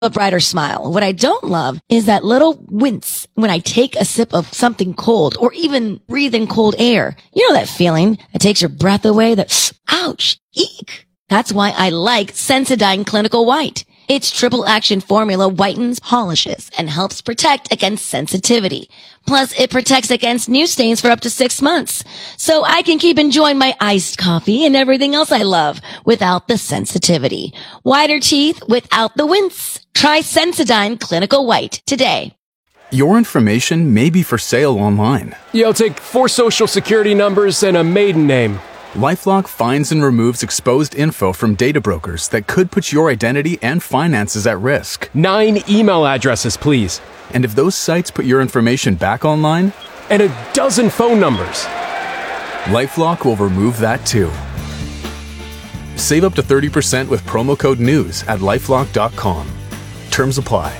a brighter smile. What I don't love is that little wince when I take a sip of something cold or even breathe in cold air. You know that feeling that takes your breath away, that ouch, eek. That's why I like Sensodyne Clinical White. Its triple action formula whitens, polishes, and helps protect against sensitivity. Plus, it protects against new stains for up to 6 months. So I can keep enjoying my iced coffee and everything else I love without the sensitivity. Whiter teeth without the wince. Try Sensodyne Clinical White today. Your information may be for sale online. Yeah, I'll take 4 social security numbers and a maiden name. LifeLock finds and removes exposed info from data brokers that could put your identity and finances at risk. 9 email addresses, please. And if those sites put your information back online? And a dozen phone numbers. LifeLock will remove that too. Save up to 30% with promo code NEWS at LifeLock.com. Terms apply.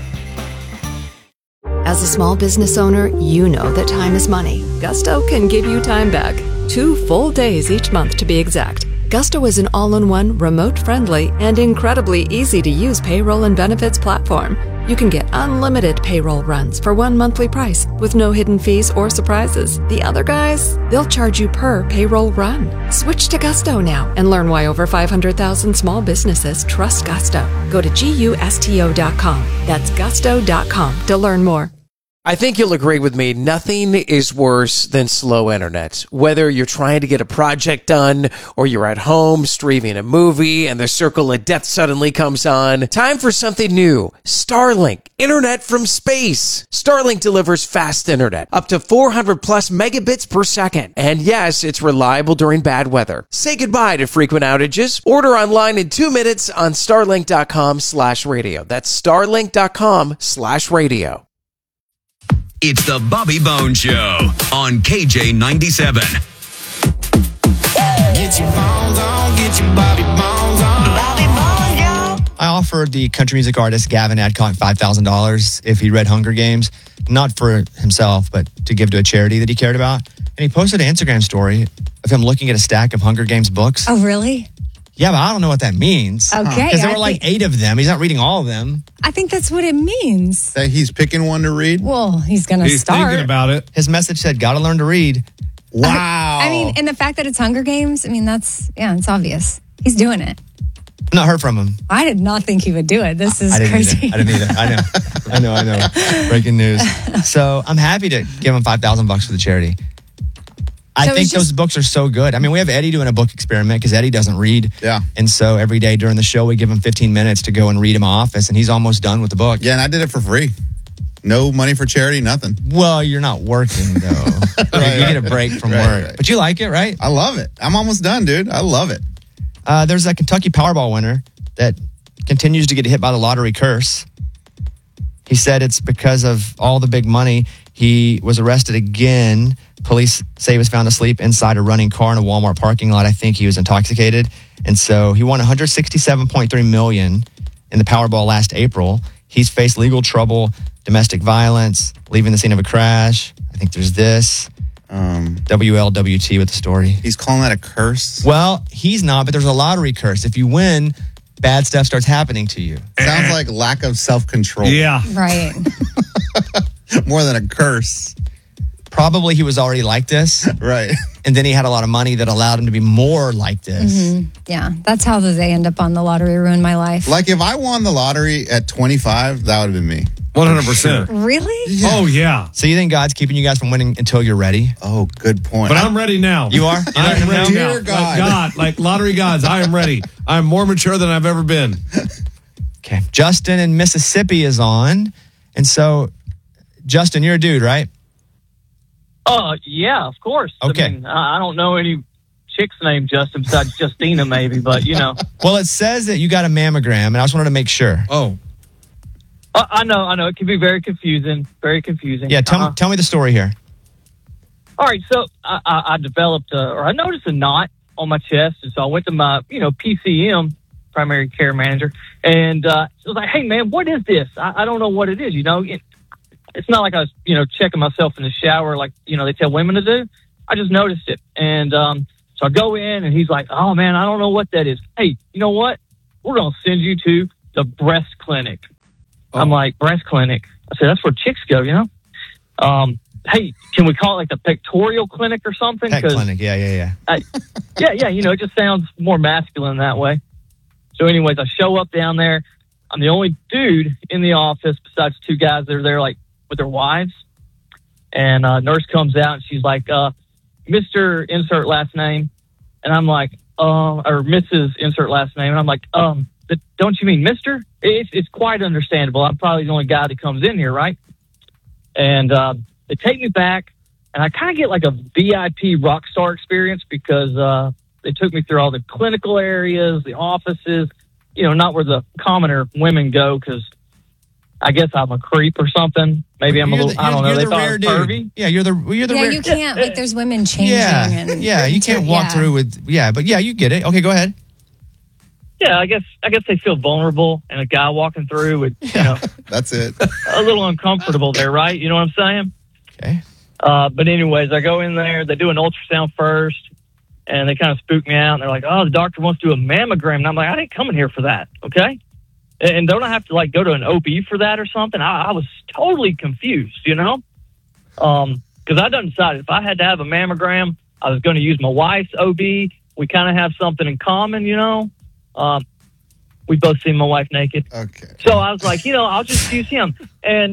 As a small business owner, you know that time is money. Gusto can give you time back. 2 full days each month to be exact. Gusto is an all-in-one, remote-friendly, and incredibly easy-to-use payroll and benefits platform. You can get unlimited payroll runs for one monthly price with no hidden fees or surprises. The other guys, they'll charge you per payroll run. Switch to Gusto now and learn why over 500,000 small businesses trust Gusto. Go to GUSTO.com. That's gusto.com to learn more. I think you'll agree with me. Nothing is worse than slow internet. Whether you're trying to get a project done or you're at home streaming a movie and the circle of death suddenly comes on. Time for something new. Starlink. Internet from space. Starlink delivers fast internet. Up to 400 plus megabits per second. And yes, it's reliable during bad weather. Say goodbye to frequent outages. Order online in 2 minutes on starlink.com/radio. That's starlink.com/radio. It's the Bobby Bones Show on KJ97. Get your bones on, get your Bobby Bones on. Bobby Bones, yo. I offered the country music artist Gavin Adcock $5,000 if he read Hunger Games, not for himself, but to give to a charity that he cared about. And he posted an Instagram story of him looking at a stack of Hunger Games books. Oh, really? Yeah, but I don't know what that means. Okay. Because there were like 8 of them. He's not reading all of them. I think that's what it means. That he's picking one to read? Well, he's going to start. He's thinking about it. His message said, gotta learn to read. Wow. I mean, and the fact that it's Hunger Games, I mean, it's obvious. He's doing it. I've not heard from him. I did not think he would do it. This is crazy. I didn't either. I know. Breaking news. So I'm happy to give him $5,000 for the charity. I think those books are so good. I mean, we have Eddie doing a book experiment because Eddie doesn't read. Yeah. And so every day during the show, we give him 15 minutes to go and read in my office, and he's almost done with the book. Yeah, and I did it for free. No money for charity, nothing. Well, you're not working, though. You get a break from work. Right. But you like it, right? I love it. I'm almost done, dude. I love it. There's a Kentucky Powerball winner that continues to get hit by the lottery curse. He said it's because of all the big money. He was arrested again. Police say he was found asleep inside a running car in a Walmart parking lot. I think he was intoxicated. And so he won $167.3 million in the Powerball last April. He's faced legal trouble, domestic violence, leaving the scene of a crash. I think there's this. WLWT with the story. He's calling that a curse? Well, he's not, but there's a lottery curse. If you win, bad stuff starts happening to you. Sounds like lack of self-control. Yeah. Right. More than a curse. Probably he was already like this. Right. And then he had a lot of money that allowed him to be more like this. Mm-hmm. Yeah, that's how they end up on the lottery. Ruined my life. Like if I won the lottery at 25, that would have been me. 100%. Really? Yeah. Oh, yeah. So you think God's keeping you guys from winning until you're ready? Oh, good point. But I'm ready now. You are? I'm ready now. Dear God. Like lottery gods, I am ready. I'm more mature than I've ever been. Okay. Justin in Mississippi is on. And so, Justin, you're a dude, right? Yeah, of course. Okay. I mean, I don't know any chicks named Justin besides Justina, maybe, but you know. Well, it says that you got a mammogram, and I just wanted to make sure. Oh. I know. It can be very confusing. Very confusing. Yeah, tell me the story here. All right, so I developed, I noticed a knot on my chest, and so I went to my, PCM, primary care manager, and I was like, hey, man, what is this? I don't know what it is, It's not like I was, checking myself in the shower like, they tell women to do. I just noticed it. And so I go in, and he's like, oh, man, I don't know what that is. Hey, you know what? We're going to send you to the breast clinic. I'm like, breast clinic? I said, that's where chicks go, you know? Hey, can we call it like the pectoral clinic or something? Pet clinic, yeah. Yeah, you know, it just sounds more masculine that way. So anyways, I show up down there. I'm the only dude in the office besides two guys that are there, like, with their wives. And nurse comes out, and she's like, Mr. Insert last name. And I'm like, or Mrs. Insert last name. And I'm like, don't you mean Mr.? It's quite understandable. I'm probably the only guy that comes in here, right? And they take me back, and I kind of get like a VIP rock star experience because they took me through all the clinical areas, the offices, you know, not where the commoner women go because I guess I'm a creep or something. Maybe I'm a little, I don't know. They thought I was pervy. Yeah, you're the rare. You can't, like, there's women changing. Yeah, you can't walk through with, but yeah, you get it. Okay, go ahead. Yeah, I guess they feel vulnerable, and a guy walking through would, you know. That's it. A little uncomfortable there, right? You know what I'm saying? Okay. But anyways, I go in there, they do an ultrasound first, and they kind of spook me out, and they're like, oh, the doctor wants to do a mammogram. And I'm like, I didn't come in here for that, okay? And don't I have to, like, go to an OB for that or something? I was totally confused, you know? Because I done decided if I had to have a mammogram, I was going to use my wife's OB. We kind of have something in common, you know? We both seen my wife naked. Okay. So I was like, you know, I'll just use him. And,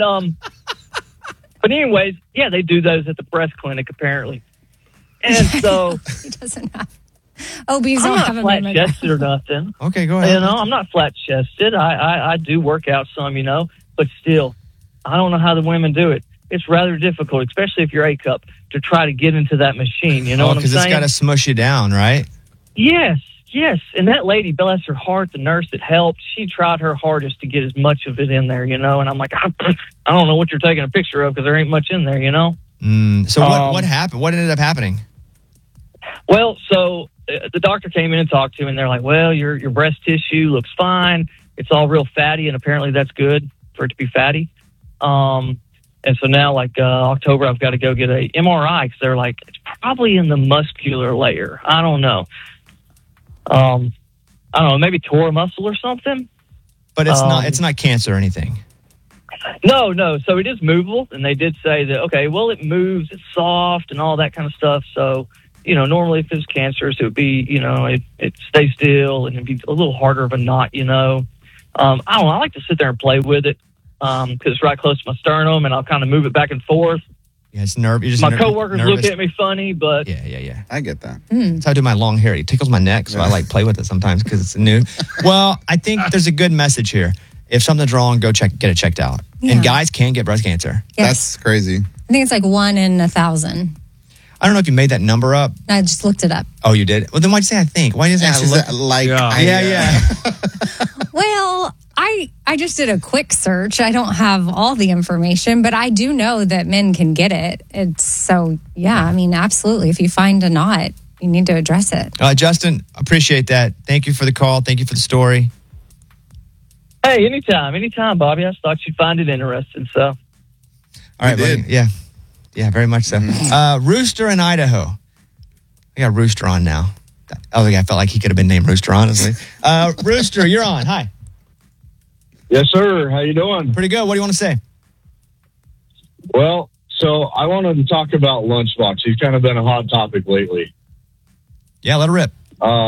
but anyways, yeah, they do those at the breast clinic, apparently. And so he doesn't have OBs. I'm don't have not a flat mammogram. chested or nothing. Okay, go ahead. You know, I'm not flat chested. I do work out some, you know, but still, I don't know how the women do it. It's rather difficult, especially if you're A cup, to try to get into that machine. You know what I'm saying? Because it's got to smush you down, right? Yes. And that lady, bless her heart, the nurse that helped, she tried her hardest to get as much of it in there, you know. And I'm like, I don't know what you're taking a picture of because there ain't much in there, you know. So what happened? What ended up happening? Well, so the doctor came in and talked to me, and they're like, well, your breast tissue looks fine. It's all real fatty, and apparently that's good for it to be fatty. And so now, like, October, I've got to go get a MRI because they're like, it's probably in the muscular layer. I don't know. I don't know, maybe tore a muscle or something. But it's not cancer or anything. No. So it is movable, and they did say that, okay, well, it moves, it's soft and all that kind of stuff. So, you know, normally if it's cancerous, it would be, you know, it stays still and it'd be a little harder of a knot, you know. I don't know, I like to sit there and play with it because it's right close to my sternum, and I'll kind of move it back and forth. Yeah, it's nerve. My coworkers look at me funny, but yeah. I get that. That's how I do my long hair. It tickles my neck, so I like play with it sometimes because it's new. Well, I think there's a good message here. If something's wrong, go get it checked out. Yeah. And guys can get breast cancer. Yes. That's crazy. I think it's like 1 in 1,000. I don't know if you made that number up. I just looked it up. Oh, you did? Well, then why'd you say I think? Why did you say I look? Yeah. Well, I just did a quick search. I don't have all the information, but I do know that men can get it. I mean, absolutely. If you find a knot, you need to address it. Justin, appreciate that. Thank you for the call. Thank you for the story. hey, anytime, Bobby. I just thought you'd find it interesting, so. All right, buddy. Yeah, very much so. Rooster in Idaho. I got Rooster on now. I felt like he could have been named Rooster, honestly. Rooster, you're on. Hi. Yes, sir. How you doing? Pretty good. What do you want to say? Well, so I wanted to talk about Lunchbox. He's kind of been a hot topic lately. Yeah, let it rip.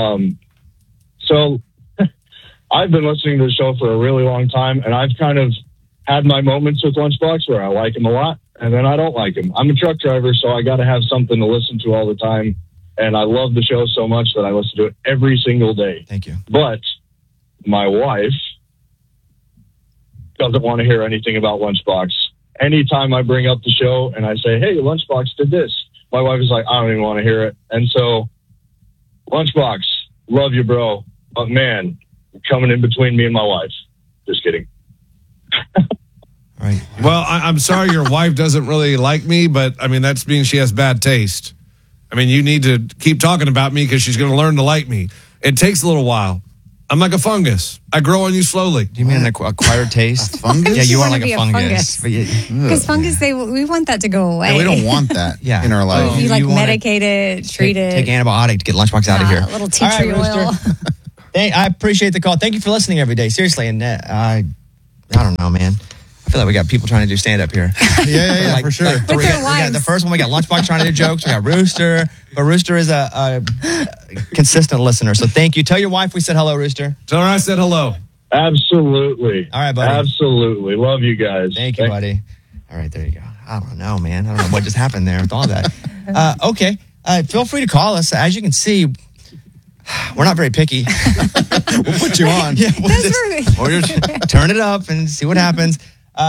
So I've been listening to the show for a really long time, and I've kind of had my moments with Lunchbox where I like him a lot, and then I don't like him. I'm a truck driver, so I got to have something to listen to all the time, and I love the show so much that I listen to it every single day. Thank you. But my wife doesn't want to hear anything about Lunchbox. Anytime I bring up the show and I say, hey, Lunchbox did this, my wife is like, I don't even want to hear it. And so, Lunchbox, love you, bro. But man, you're coming in between me and my wife. Just kidding. Right. Well, I'm sorry your wife doesn't really like me, but I mean, that's means she has bad taste. I mean, you need to keep talking about me because she's going to learn to like me. It takes a little while. I'm like a fungus. I grow on you slowly. Do you mean an acquired taste? Fungus? Yeah, you are like be a fungus. Because fungus, we want that to go away. Yeah, we don't want that in our life. You You wanna medicate it, treat it. Take antibiotic to get Lunchbox out of here. A little tea tree oil. I appreciate the call. Thank you for listening every day. Seriously. And I don't know, man. I feel like we got people trying to do stand-up here. Yeah, for sure. We got the first one, we got Lunchbox trying to do jokes. We got Rooster. But Rooster is a consistent listener. So thank you. Tell your wife we said hello, Rooster. Tell her I said hello. Absolutely. All right, buddy. Absolutely. Love you guys. Thank you, buddy. All right, there you go. I don't know, man. I don't know what just happened there with all that. Okay. Feel free to call us. As you can see, we're not very picky. We'll put you on. Yeah, we'll just turn it up and see what happens.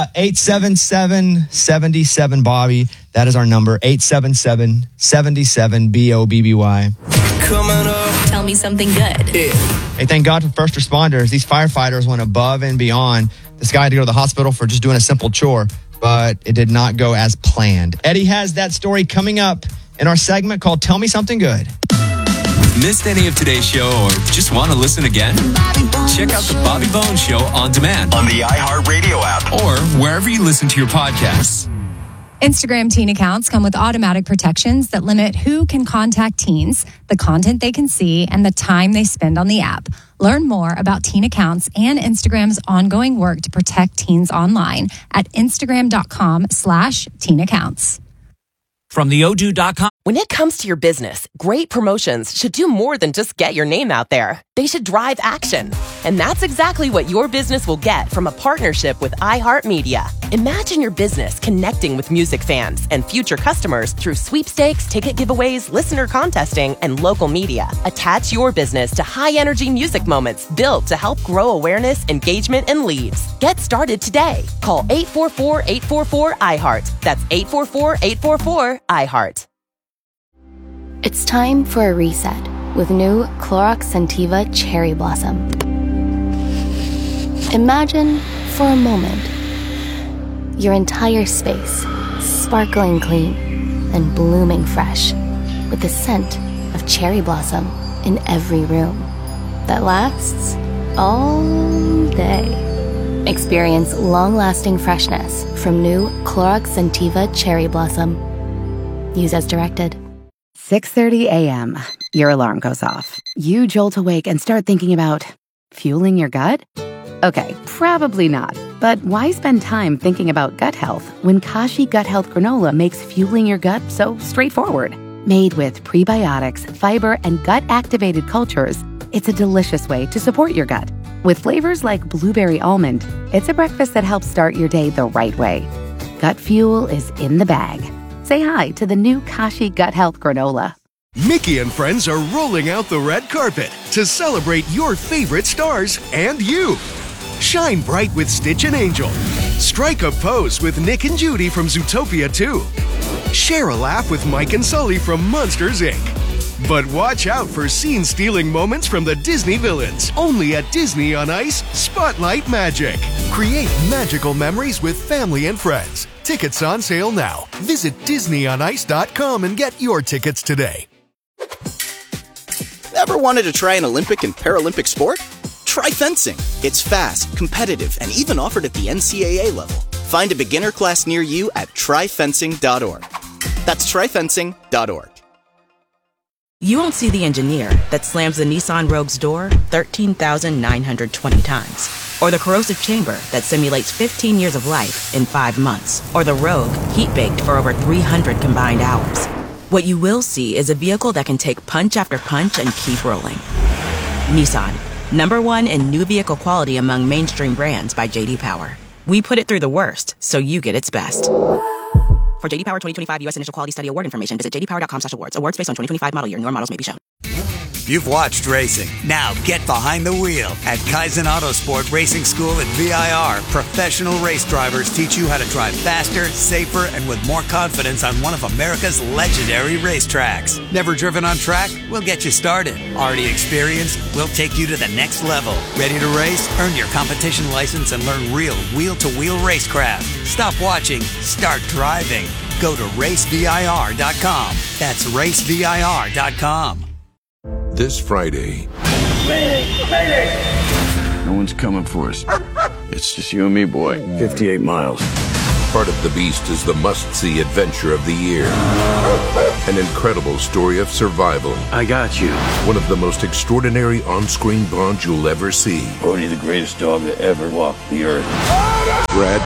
877-77-BOBBY. That is our number. 877-77-BOBBY. Coming up. Tell me something good. Hey, thank God for first responders. These firefighters went above and beyond. This guy had to go to the hospital for just doing a simple chore, but it did not go as planned. Eddie has that story coming up in our segment called Tell Me Something Good. Missed any of today's show or just want to listen again? Check out the Bobby Bones Show on demand on the iHeartRadio app or wherever you listen to your podcasts. Instagram teen accounts come with automatic protections that limit who can contact teens, the content they can see, and the time they spend on the app. Learn more about teen accounts and Instagram's ongoing work to protect teens online at Instagram.com/teen accounts. From the Odoo.com. When it comes to your business, great promotions should do more than just get your name out there. They should drive action. And that's exactly what your business will get from a partnership with iHeartMedia. Imagine your business connecting with music fans and future customers through sweepstakes, ticket giveaways, listener contesting, and local media. Attach your business to high-energy music moments built to help grow awareness, engagement, and leads. Get started today. Call 844-844-iHeart. That's 844-844-iHeart. It's time for a reset with new Clorox Scentiva Cherry Blossom. Imagine, for a moment, your entire space sparkling clean and blooming fresh with the scent of cherry blossom in every room that lasts all day. Experience long-lasting freshness from new Clorox Scentiva Cherry Blossom. Use as directed. 6:30 a.m. Your alarm goes off. You jolt awake and start thinking about fueling your gut? Okay, probably not. But why spend time thinking about gut health when Kashi Gut Health Granola makes fueling your gut so straightforward? Made with prebiotics, fiber, and gut-activated cultures, it's a delicious way to support your gut. With flavors like blueberry almond, it's a breakfast that helps start your day the right way. Gut fuel is in the bag. Say hi to the new Kashi Gut Health Granola. Mickey and friends are rolling out the red carpet to celebrate your favorite stars and you. Shine bright with Stitch and Angel. Strike a pose with Nick and Judy from Zootopia 2. Share a laugh with Mike and Sully from Monsters, Inc. But watch out for scene-stealing moments from the Disney villains. Only at Disney on Ice Spotlight Magic. Create magical memories with family and friends. Tickets on sale now. Visit DisneyOnIce.com and get your tickets today. Ever wanted to try an Olympic and Paralympic sport? Try fencing. It's fast, competitive, and even offered at the NCAA level. Find a beginner class near you at tryfencing.org. That's tryfencing.org. You won't see the engineer that slams the Nissan Rogue's door 13,920 times. Or the corrosive chamber that simulates 15 years of life in 5 months. Or the Rogue heat-baked for over 300 combined hours. What you will see is a vehicle that can take punch after punch and keep rolling. Nissan, #1 in new vehicle quality among mainstream brands by J.D. Power. We put it through the worst, so you get its best. For J.D. Power 2025 U.S. Initial Quality Study Award information, visit jdpower.com/awards. Awards based on 2025 model year. Newer models may be shown. You've watched racing. Now get behind the wheel at Kaizen Autosport Racing School at VIR. Professional race drivers teach you how to drive faster, safer, and with more confidence on one of America's legendary racetracks. Never driven on track? We'll get you started. Already experienced? We'll take you to the next level. Ready to race? Earn your competition license and learn real wheel-to-wheel racecraft. Stop watching. Start driving. Go to racevir.com. That's racevir.com. This Friday. No one's coming for us. It's just you and me, boy. 58 miles. Part of the Beast is the must-see adventure of the year. An incredible story of survival. I got you. One of the most extraordinary on-screen bonds you'll ever see. Only the greatest dog that ever walked the earth. Brad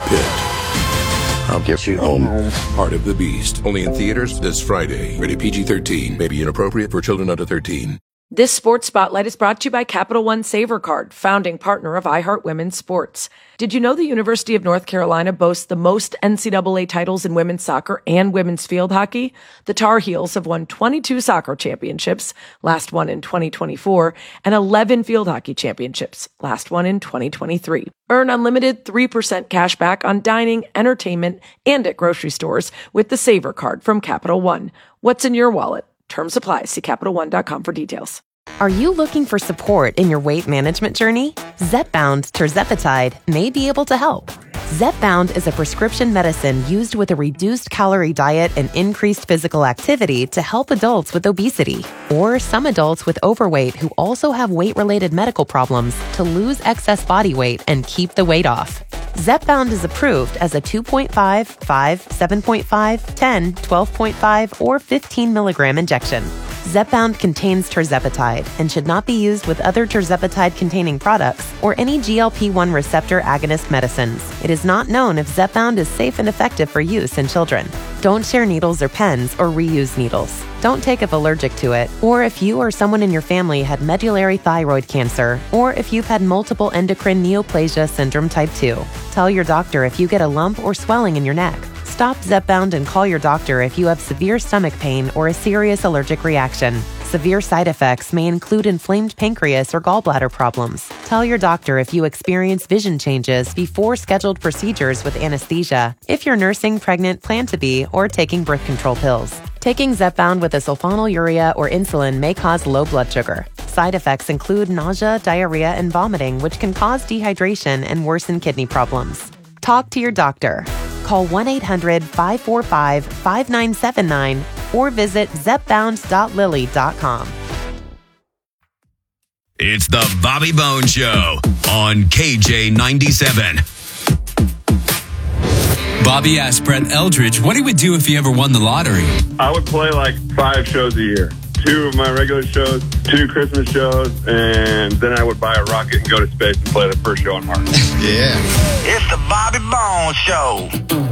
Pitt. I'll get you home. Heart of the Beast. Only in theaters this Friday. Rated PG-13. May be inappropriate for children under 13. This Sports Spotlight is brought to you by Capital One Saver Card, founding partner of iHeart Women's Sports. Did you know the University of North Carolina boasts the most NCAA titles in women's soccer and women's field hockey? The Tar Heels have won 22 soccer championships, last one in 2024, and 11 field hockey championships, last one in 2023. Earn unlimited 3% cash back on dining, entertainment, and at grocery stores with the Saver Card from Capital One. What's in your wallet? Terms apply. See CapitalOne.com for details. Are you looking for support in your weight management journey? Zepbound tirzepatide may be able to help. Zepbound is a prescription medicine used with a reduced calorie diet and increased physical activity to help adults with obesity or some adults with overweight who also have weight-related medical problems to lose excess body weight and keep the weight off. Zepbound is approved as a 2.5, 5, 7.5, 10, 12.5, or 15 milligram injection. Zepbound contains tirzepatide and should not be used with other tirzepatide-containing products or any GLP-1 receptor agonist medicines. It is not known if Zepbound is safe and effective for use in children. Don't share needles or pens or reuse needles. Don't take if allergic to it, or if you or someone in your family had medullary thyroid cancer, or if you've had multiple endocrine neoplasia syndrome type 2. Tell your doctor if you get a lump or swelling in your neck. Stop Zepbound and call your doctor if you have severe stomach pain or a serious allergic reaction. Severe side effects may include inflamed pancreas or gallbladder problems. Tell your doctor if you experience vision changes before scheduled procedures with anesthesia, if you're nursing, pregnant, plan to be, or taking birth control pills. Taking Zepbound with a sulfonylurea or insulin may cause low blood sugar. Side effects include nausea, diarrhea, and vomiting, which can cause dehydration and worsen kidney problems. Talk to your doctor. Call 1-800-545-5979 or visit zepbound.lilly.com. It's the Bobby Bone Show on KJ97. Bobby asked Brett Eldridge what he would do if he ever won the lottery. I would play like 5 shows a year. 2 of my regular shows, 2 Christmas shows, and then I would buy a rocket and go to space and play the first show on Mars. Yeah. It's the Bobby Bone Show.